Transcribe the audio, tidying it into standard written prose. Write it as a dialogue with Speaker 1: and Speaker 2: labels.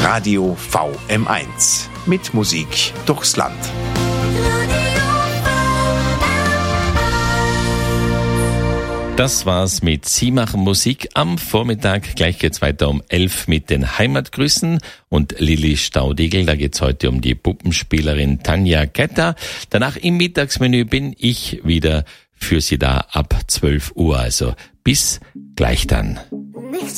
Speaker 1: Radio VM1 mit Musik durchs Land.
Speaker 2: Das war's mit Sie machen Musik am Vormittag. Gleich geht's weiter um 11 mit den Heimatgrüßen und Lilly Staudigl. Da geht's heute um die Puppenspielerin Tanja Getter. Danach im Mittagsmenü bin ich wieder für Sie da ab 12 Uhr. Also bis gleich dann.